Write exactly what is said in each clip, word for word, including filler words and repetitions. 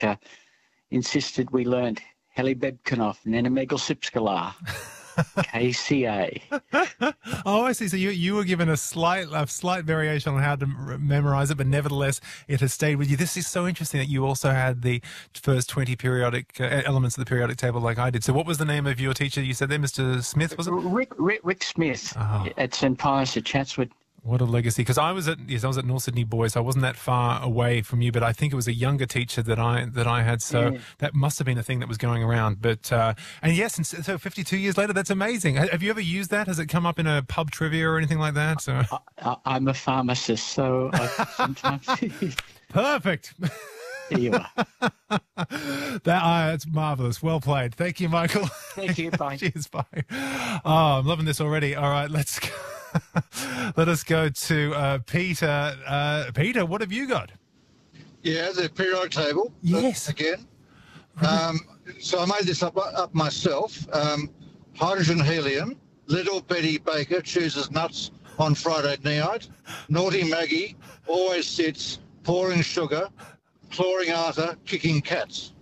uh, insisted we learned Helibebkanov, Nenemegalsipskalar, K C A. Oh, I see. So you you were given a slight a slight variation on how to m- memorize it, but nevertheless, it has stayed with you. This is so interesting that you also had the first twenty periodic uh, elements of the periodic table like I did. So what was the name of your teacher? You said there, Mister Smith, was it? Rick, Rick, Rick Smith Oh. at Saint Pius at Chatswood. What a legacy! Because I was at yes, I was at North Sydney Boys. So I wasn't that far away from you, but I think it was a younger teacher that I that I had. So Yeah. that must have been a thing that was going around. But uh, and yes, and so fifty-two years later, that's amazing. Ha- Have you ever used that? Has it come up in a pub trivia or anything like that? So I, I, I'm a pharmacist, so I sometimes. perfect. There you are. That uh, that's marvelous. Well played. Thank you, Michael. Thank you. Bye. Cheers. Bye. Oh, I'm loving this already. All right, let's go. Let us go to uh, Peter. Uh, Peter, what have you got? Yeah, the periodic table. Yes. uh, Again. Um, so I made this up, up myself. Um, hydrogen helium. Little Betty Baker chooses nuts on Friday night. Naughty Maggie always sits pouring sugar. Clawing Arthur, kicking cats.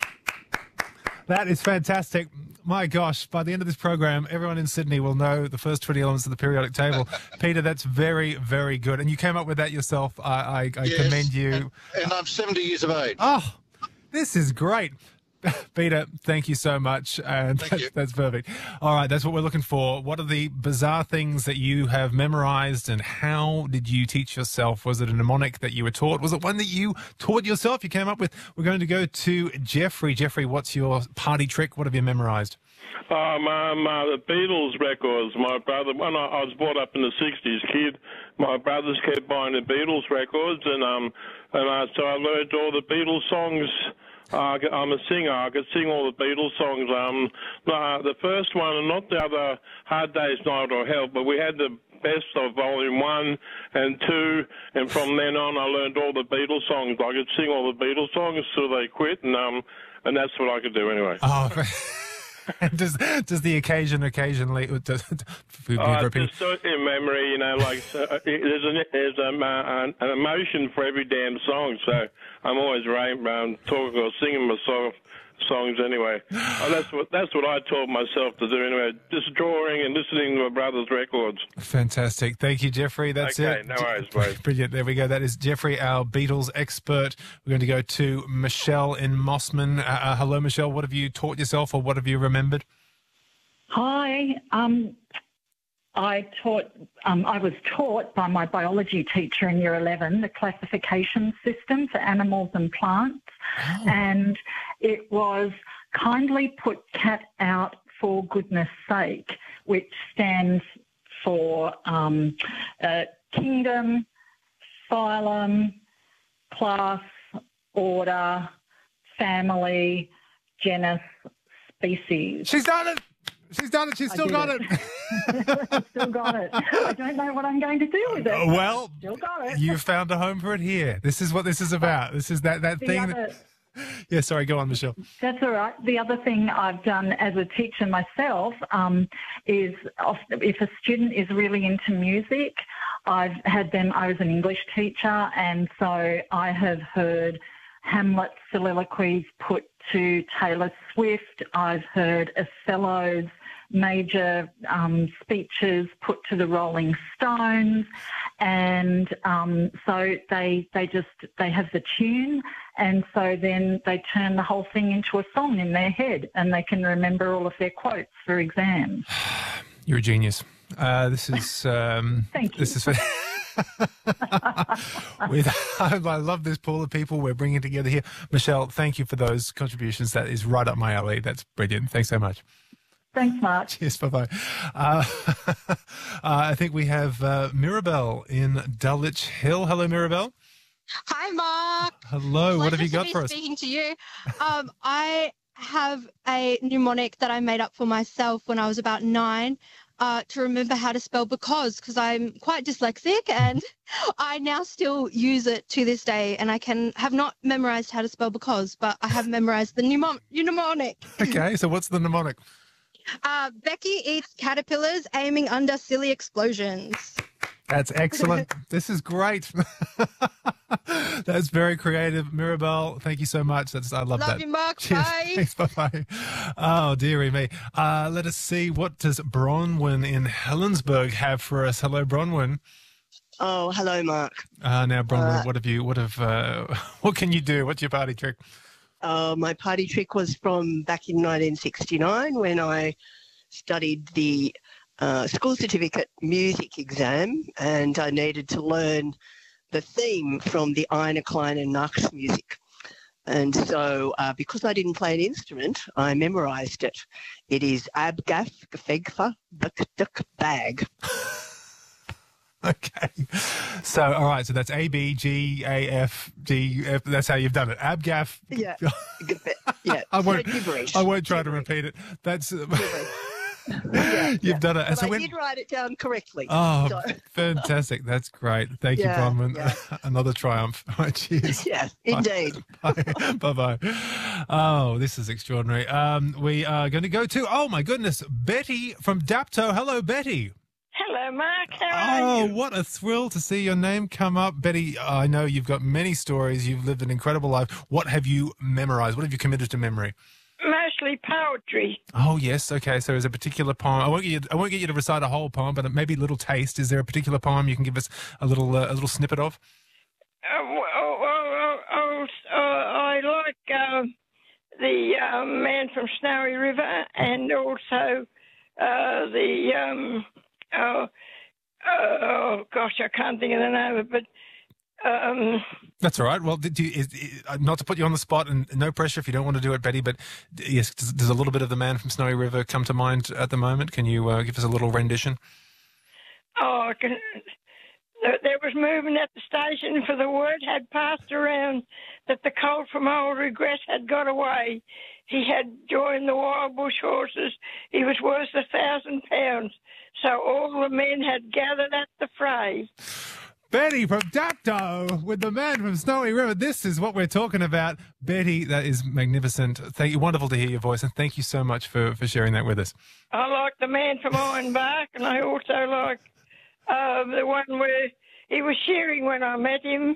That is fantastic. My gosh, by the end of this program, everyone in Sydney will know the first twenty elements of the periodic table. Peter, that's very, very good. And you came up with that yourself. I, I, I Yes, commend you. And, and I'm seventy years of age. Oh, this is great. Peter, thank you so much. And Thank that's, you. that's perfect. All right, that's what we're looking for. What are the bizarre things that you have memorized and how did you teach yourself? Was it a mnemonic that you were taught? Was it one that you taught yourself, you came up with? We're going to go to Jeffrey. Jeffrey, what's your party trick? What have you memorized? Um, um, uh, the Beatles records. My brother, when I, I was brought up in the sixties, kid, my brothers kept buying the Beatles records, and um, and uh, so I learned all the Beatles songs. Uh, I'm a singer. I could sing all the Beatles songs. Um, uh, the first one, and not the other, Hard Day's Night or Help, but we had the best of Volume One and Two, and from then on, I learned all the Beatles songs. I could sing all the Beatles songs till they quit, and um, and that's what I could do anyway. Oh, does does the occasion occasionally does, forgive me Uh, for repeating. just so in memory, you know, like so, uh, there's, an, there's um, uh, an, an emotion for every damn song. So I'm always right, um, talking or singing my song, songs anyway. Oh, that's what that's what I taught myself to do anyway. Just drawing and listening to my brother's records. Fantastic. Thank you, Jeffrey. That's Okay, it. no worries, mate. Brilliant. There we go. That is Jeffrey, our Beatles expert. We're going to go to Michelle in Mossman. Uh, uh, hello, Michelle. What have you taught yourself or what have you remembered? Hi. Um, I taught. Um, I was taught by my biology teacher in Year eleven the classification system for animals and plants, Oh. and it was kindly put cat out for goodness sake, which stands for um, uh, kingdom, phylum, class, order, family, genus, species. She's done it. She's done it. She's I still did got it. it. Still got it. I don't know what I'm going to do with it. Well, Still got it. you found a home for it here. This is what this is about. This is that, that The thing. other, That, yeah, sorry. Go on, Michelle. That's all right. The other thing I've done as a teacher myself um, is if a student is really into music, I've had them, I was an English teacher, and so I have heard Hamlet's soliloquies put to Taylor Swift. I've heard Othello's major um, speeches put to the Rolling Stones, and um, so they they just they have the tune, and so then they turn the whole thing into a song in their head, and they can remember all of their quotes for exams. You're a genius. Uh, this is. Um, Thank you. This is. With, I love this pool of people we're bringing together here. Michelle, thank you for those contributions. That is right up my alley. That's brilliant. Thanks so much. Thanks, Mark. Cheers. Bye-bye. Uh, uh, I think we have uh, Mirabelle in Dulwich Hill. Hello, Mirabelle. Hi, Mark. Hello. What have you Pleasure to got be for us? Speaking to you. Um, I have a mnemonic that I made up for myself when I was about nine. Uh, to remember how to spell because, because I'm quite dyslexic and I now still use it to this day, and I can have not memorized how to spell because, but I have memorized the mnemon- mnemonic. Okay, so what's the mnemonic? Uh, Becky eats caterpillars aiming under silly explosions. That's excellent. This is great. That's very creative. Mirabelle, thank you so much. That's I love, Love that. you, Mark. Cheers. Bye. Thanks. Bye-bye. Oh, dearie me. Uh, let us see. What does Bronwyn in Helensburgh have for us? Hello, Bronwyn. Oh, hello, Mark. Uh, now, Bronwyn, Uh, what have you, what have, uh, what can you do? What's your party trick? Uh, my party trick was from back in nineteen sixty-nine when I studied the uh, school certificate music exam, and I needed to learn the theme from the Eine kleine Nacht music. And so, uh, because I didn't play an instrument, I memorised it. It is Abgaf Gefegfa Buk Duk Bag. Okay. So, all right. So that's A, B, G, A, F, G, F. That's how you've done it. Abgaff. Yeah, yeah. I won't, gibberish. I won't try to Gibberish. repeat it. That's, uh, Yeah, you've yeah. done it. And But so I when, did write it down correctly. oh, so. fantastic. That's great. Thank Yeah, you, Bronwyn. yeah. Another triumph. All right, cheers. Yeah, indeed. Bye. Bye-bye. Oh, this is extraordinary. Um, we are going to go to, oh, my goodness, Betty from Dapto. Hello, Betty. Hello, Mark. How are Oh, you? what a thrill to see your name come up. Betty, I know you've got many stories. You've lived an incredible life. What have you memorized? What have you committed to memory? Mostly poetry. Oh, yes. Okay. So is a particular poem. I won't get you, I won't get you to recite a whole poem, but maybe a little taste. Is there a particular poem you can give us a little uh, a little snippet of? Uh, well, oh, oh, oh, I like uh, the uh, Man from Snowy River, and also uh, the um, oh, oh gosh, I can't think of the name of it, but um, That's all right. Well, did you, is, is, not to put you on the spot, and no pressure if you don't want to do it, Betty, but yes, does, does a little bit of the Man from Snowy River come to mind at the moment? Can you uh, give us a little rendition? oh, I can, there, there was movement at the station, for the word had passed around that the colt from old regret had got away. He had joined the wild bush horses. He was worth a thousand pounds. So all the men had gathered at the fray. Betty from Dapto with the Man from Snowy River. This is what we're talking about. Betty, that is magnificent. Thank you. Wonderful to hear your voice, and thank you so much for, for sharing that with us. I like the Man from Ironbark, and I also like uh, the one where he was shearing when I met him.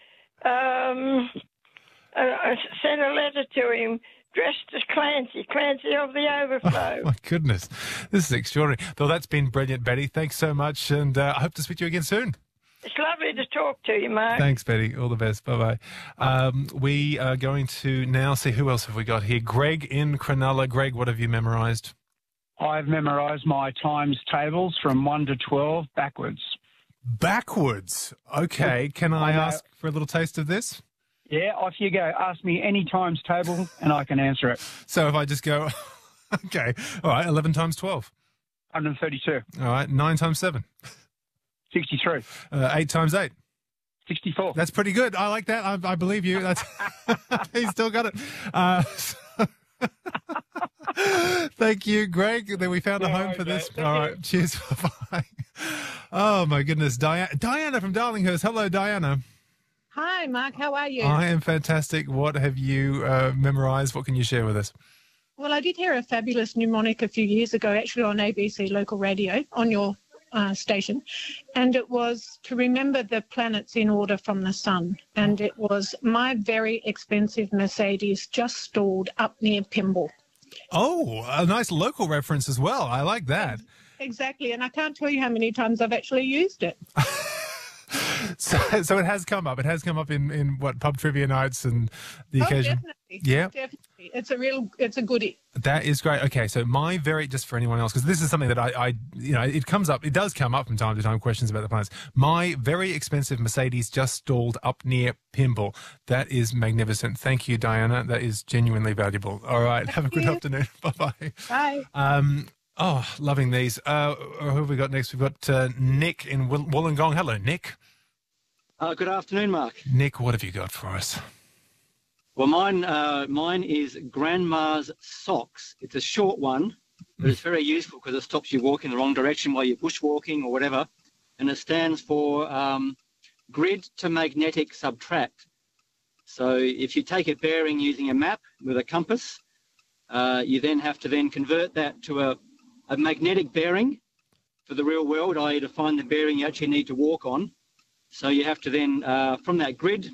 Um, I sent a letter to him dressed as Clancy, Clancy of the Overflow. Oh, my goodness. This is extraordinary. Though that's been brilliant, Betty. Thanks so much, and uh, I hope to speak to you again soon. It's lovely to talk to you, Mark. Thanks, Betty. All the best. Bye-bye. Um, we are going to now see who else have we got here. Greg in Cronulla. Greg, what have you memorised? I've memorised my times tables from one to twelve backwards. Backwards? Okay. Can I I know. ask for a little taste of this? Yeah, off you go. Ask me any times table and I can answer it. So if I just go, okay. All right. eleven times twelve. one hundred thirty-two. All right. nine times seven. sixty-three. Uh, eight times eight. sixty-four. That's pretty good. I like that. I, I believe you. That's He's still got it. Uh, thank you, Greg. Then we found a No home worries, for this. mate. Thank All you. right. Cheers. Bye. Oh, my goodness. Diana, Diana from Darlinghurst. Hello, Diana. Hi, Mark. How are you? I am fantastic. What have you uh, memorised? What can you share with us? Well, I did hear a fabulous mnemonic a few years ago, actually on A B C local radio, on your uh, station, and it was to remember the planets in order from the sun. And it was my very expensive Mercedes just stalled up near Pymble. Oh, a nice local reference as well. I like that. Exactly, and I can't tell you how many times I've actually used it. So, so it has come up. It has come up in, in what, pub trivia nights and the Oh, occasion. definitely. Yeah. Definitely. It's a real, it's a goodie. That is great. Okay, so my very, just for anyone else, because this is something that I, I, you know, it comes up, it does come up from time to time, questions about the planets. My very expensive Mercedes just stalled up near Pymble. That is magnificent. Thank you, Diana. That is genuinely valuable. All right, have a good you. afternoon. Bye-bye. Bye. Um, oh, loving these. Uh, who have we got next? We've got uh, Nick in Woll- Wollongong. Hello, Nick. Uh, good afternoon, Mark. Nick, what have you got for us? Well, mine uh, mine is Grandma's Socks. It's a short one, but it's very useful because it stops you walking the wrong direction while you're bushwalking or whatever. And it stands for um, Grid to Magnetic Subtract. So if you take a bearing using a map with a compass, uh, you then have to then convert that to a, a magnetic bearing for the real world, that is to find the bearing you actually need to walk on. So you have to then, uh, from that grid,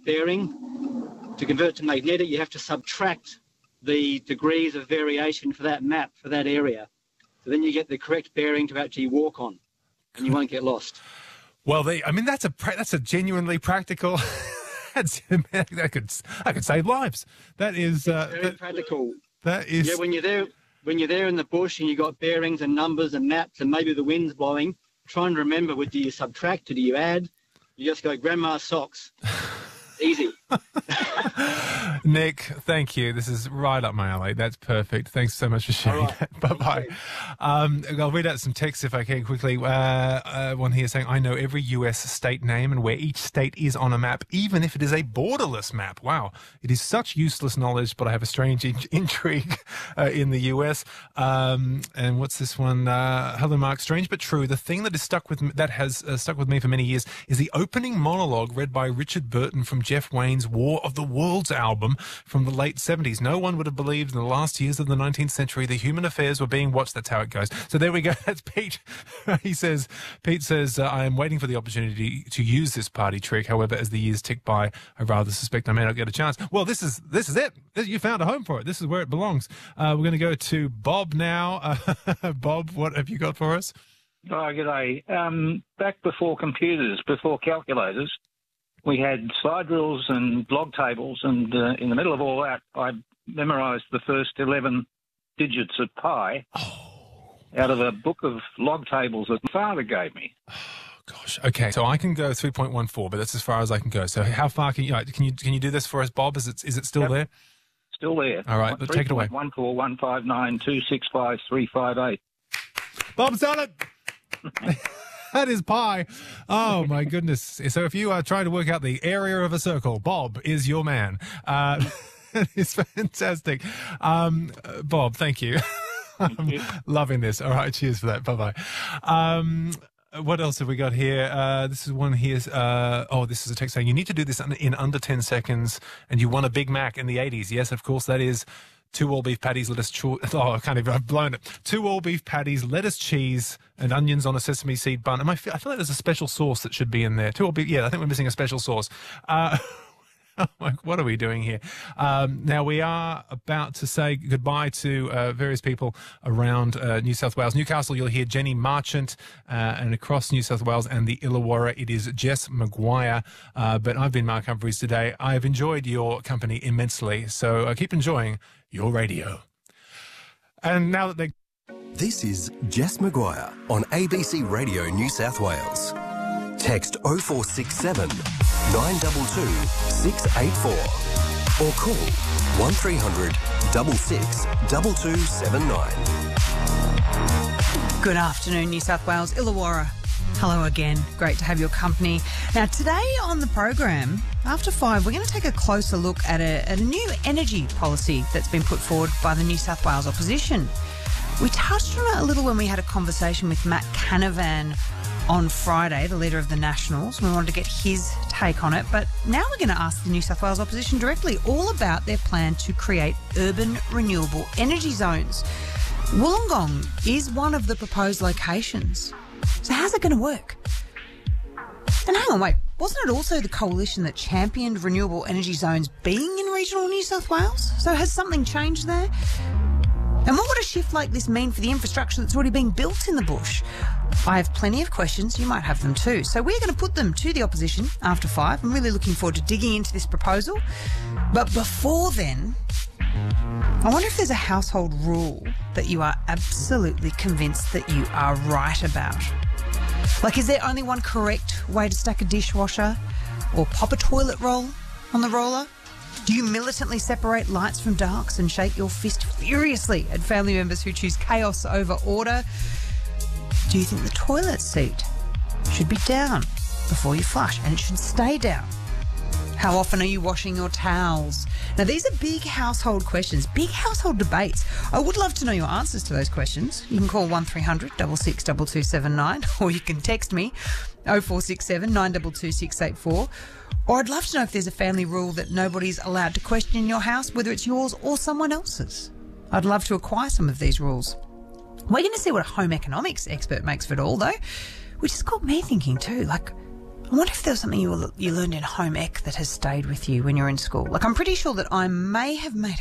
bearing. To convert it to magnetic, you have to subtract the degrees of variation for that map, for that area. So then you get the correct bearing to actually walk on, and you won't get lost. Well, they, I mean, that's a pra- that's a genuinely practical. that's, that could that could save lives. That is uh, very that, practical. That is. Yeah, when you're there, when you're there in the bush and you've got bearings and numbers and maps, and maybe the wind's blowing, try and remember: what do you subtract? Or do you add? You just go grandma's socks. Easy. Nick, thank you. This is right up my alley. That's perfect. Thanks so much for sharing right. that. Bye-bye. Um, I'll read out some texts if I can quickly. Uh, uh, one here saying, I know every U S state name and where each state is on a map, even if it is a borderless map. Wow. It is such useless knowledge, but I have a strange in- intrigue uh, in the U S. Um, and what's this one? Uh, hello, Mark. Strange but true. The thing that is stuck with me, that has uh, stuck with me for many years is the opening monologue read by Richard Burton from Jeff Wayne's War of the Worlds album from the late seventies. No one would have believed in the last years of the nineteenth century the human affairs were being watched. That's how it goes. So there we go. That's Pete. He says, Pete says, uh, I am waiting for the opportunity to use this party trick. However, as the years tick by, I rather suspect I may not get a chance. Well, this is this is it. You found a home for it. This is where it belongs. Uh, we're going to go to Bob now. Uh, Bob, what have you got for us? Oh, g'day. Um, back before computers, before calculators, we had slide rules and log tables, and uh, in the middle of all that, I memorised the first eleven digits of pi oh. out of a book of log tables that my father gave me. Oh, gosh. Okay, so I can go three point one four, but that's as far as I can go. So how far can you can you can you do this for us, Bob? Is it is it still yep. there? Still there. All right, take it away. One four one five nine two six five three five eight. Bob's done it. That is pi. Oh, my goodness. So if you are trying to work out the area of a circle, Bob is your man. Uh, that is fantastic. Um, Bob, thank you. I'm loving this. All right, cheers for that. Bye-bye. Um, what else have we got here? Uh, this is one here. Uh, oh, this is a text saying, you need to do this in under ten seconds, and you won a Big Mac in the eighties. Yes, of course, that is... Two all-beef patties, lettuce, cho- oh, I can't even, I've blown it. Two all-beef patties, lettuce, cheese, and onions on a sesame seed bun. And I feel, I feel like there's a special sauce that should be in there. Two all-beef, yeah, I think we're missing a special sauce. Uh, what are we doing here? Um, now, we are about to say goodbye to uh, various people around uh, New South Wales. Newcastle, you'll hear Jenny Marchant, uh, and across New South Wales and the Illawarra, it is Jess Maguire. Uh, but I've been Mark Humphries today. I've enjoyed your company immensely, so uh, keep enjoying your radio. And now that they... This is Jess Maguire on A B C Radio New South Wales. Text oh four six seven, nine two two, six eight four or call one three hundred, six six, two two seven nine. Good afternoon, New South Wales, Illawarra. Hello again. Great to have your company. Now, today on the program, after five, we're going to take a closer look at a, at a new energy policy that's been put forward by the New South Wales opposition. We touched on it a little when we had a conversation with Matt Canavan on Friday, the leader of the Nationals. We wanted to get his take on it, but now we're going to ask the New South Wales opposition directly all about their plan to create urban renewable energy zones. Wollongong is one of the proposed locations. So how's it going to work? And hang on, wait, wasn't it also the coalition that championed renewable energy zones being in regional New South Wales? So has something changed there? And what would a shift like this mean for the infrastructure that's already being built in the bush? I have plenty of questions. You might have them too. So we're going to put them to the opposition after five. I'm really looking forward to digging into this proposal. But before then, I wonder if there's a household rule that you are absolutely convinced that you are right about. Like, is there only one correct way to stack a dishwasher or pop a toilet roll on the roller? Do you militantly separate lights from darks and shake your fist furiously at family members who choose chaos over order? Do you think the toilet seat should be down before you flush and it should stay down? How often are you washing your towels? Now, these are big household questions, big household debates. I would love to know your answers to those questions. You can call one three hundred, six six, two two seven nine or you can text me oh four six seven, nine two two, six eight four. Or I'd love to know if there's a family rule that nobody's allowed to question in your house, whether it's yours or someone else's. I'd love to acquire some of these rules. We're going to see what a home economics expert makes of it all, though, which has got me thinking too. Like, I wonder if there was something you, you learned in home ec that has stayed with you when you were in school. Like, I'm pretty sure that I may have made